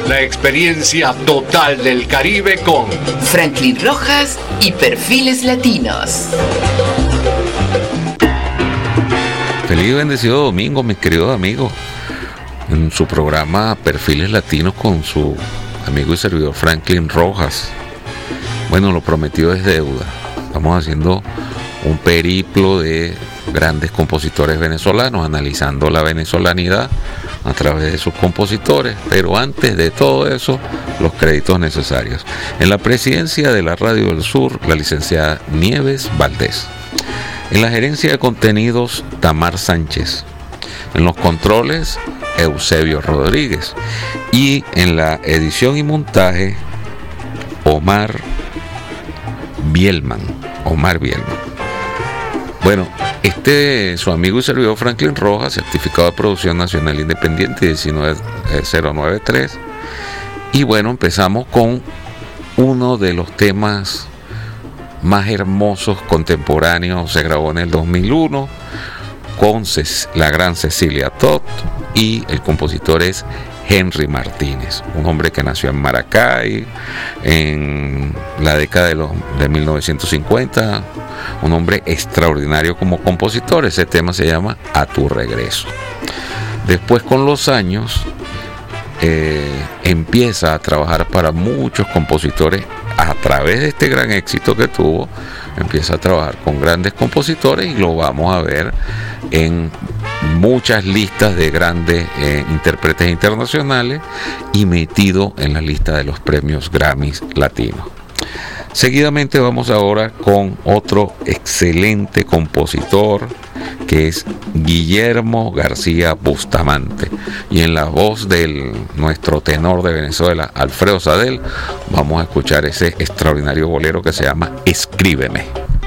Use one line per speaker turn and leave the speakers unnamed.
La experiencia total del Caribe con
Franklin Rojas y Perfiles Latinos.
Feliz y bendecido domingo, mis queridos amigos, en su programa Perfiles Latinos con su amigo y servidor Franklin Rojas. Bueno, lo prometido es deuda. Estamos haciendo un periplo de grandes compositores venezolanos, analizando la venezolanidad a través de sus compositores, pero antes de todo eso, los créditos necesarios. En la presidencia de la Radio del Sur, la licenciada Nieves Valdés. En la gerencia de contenidos, Tamar Sánchez. En los controles, Eusebio Rodríguez. Y en la edición y montaje, Omar Bielman. Bueno, su amigo y servidor Franklin Rojas, certificado de producción nacional independiente 19093. Y bueno, empezamos con uno de los temas más hermosos contemporáneos. Se grabó en el 2001 con la gran Cecilia Todd, y el compositor es Henry Martínez, un hombre que nació en Maracay en la década de 1950, un hombre extraordinario como compositor. Ese tema se llama A tu regreso. Después, con los años, empieza a trabajar para muchos compositores. A través de este gran éxito que tuvo, empieza a trabajar con grandes compositores y lo vamos a ver en muchas listas de grandes intérpretes internacionales y metido en la lista de los premios Grammys latinos. Seguidamente vamos ahora con otro excelente compositor, que es Guillermo García Bustamante, y en la voz de nuestro tenor de Venezuela, Alfredo Sadel, vamos a escuchar ese extraordinario bolero que se llama Escríbeme.